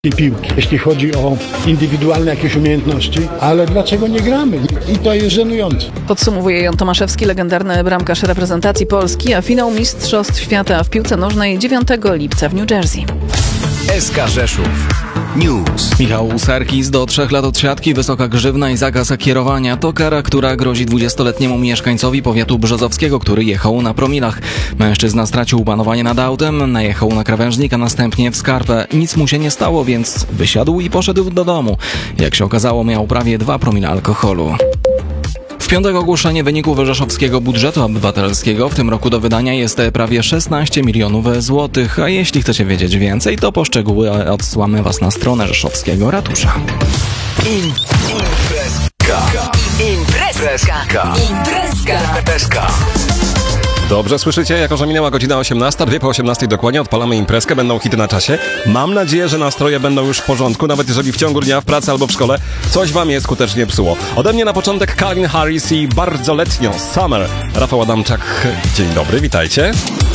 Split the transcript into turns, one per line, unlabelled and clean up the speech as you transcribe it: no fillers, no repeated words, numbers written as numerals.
piłki, jeśli chodzi o indywidualne jakieś umiejętności, ale dlaczego nie gramy? I to jest żenujące.
Podsumowuje Jan Tomaszewski, legendarny bramkarz reprezentacji Polski, a finał Mistrzostw Świata w piłce nożnej 9 lipca w New Jersey.
SK Rzeszów News.
Michał Sarkis do 3 lat od siatki, wysoka grzywna i zakaz kierowania. To kara, która grozi 20-letniemu mieszkańcowi powiatu brzozowskiego, który jechał na promilach. Mężczyzna stracił panowanie nad autem, najechał na krawężnik, a następnie w skarpę. Nic mu się nie stało, więc wysiadł i poszedł do domu. Jak się okazało, miał prawie 2 promile alkoholu. W piątek ogłoszenie wyników rzeszowskiego budżetu obywatelskiego. W tym roku do wydania jest prawie 16 milionów złotych. A jeśli chcecie wiedzieć więcej, to po szczegóły odsyłamy Was na stronę rzeszowskiego ratusza.
Imprezka.
Dobrze słyszycie, jako że minęła godzina 18, 2 po 18 dokładnie odpalamy imprezkę, będą hity na czasie. Mam nadzieję, że nastroje będą już w porządku, nawet jeżeli w ciągu dnia, w pracy albo w szkole coś wam je skutecznie psuło. Ode mnie na początek Calvin Harris i bardzo letnio Summer. Rafał Adamczak, dzień dobry, witajcie.